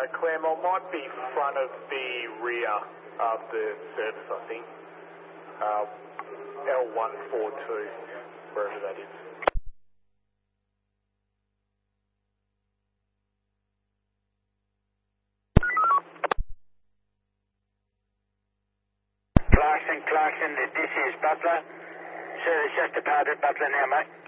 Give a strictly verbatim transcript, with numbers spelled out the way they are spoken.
Claremont might be front of the rear of the service, I think. Uh, L one four two, wherever that is. Clarkson, Clarkson, this is Butler. Service just departed Butler now, mate.